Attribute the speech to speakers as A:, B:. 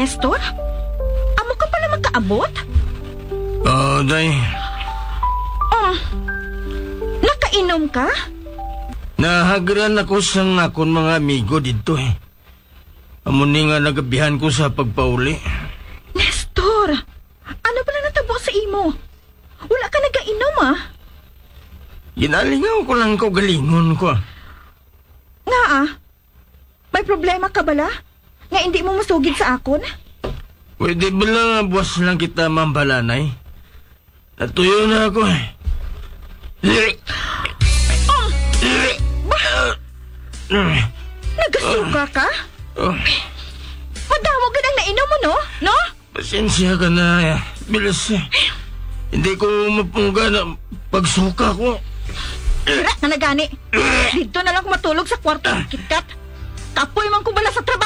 A: Nestor? Amo ka pala magkaabot?
B: Day.
A: Nakainom ka?
B: Nahagran ako sa akon mga amigo dito eh. Amo ni nga nagabihan ko sa pagpauli.
A: Nestor, ano pala natabo sa imo? Wala ka nagainom
B: Ginalingaw ko lang ko galingon ko.
A: Nga may problema ka bala? Nga hindi mo masugid sa akon?
B: Pwede ba lang buwas lang kita mambalanay? Natuyo na ako eh.
A: Nagasuka ka? Madamo ka nang nainom mo, no?
B: Pasensya ka na. Bilis. Hindi ko mapungga na pagsuka ko.
A: Tira na nagani. Dito na lang ako matulog sa kwarto. KitKat. Kapoy man ko bala sa trabaho.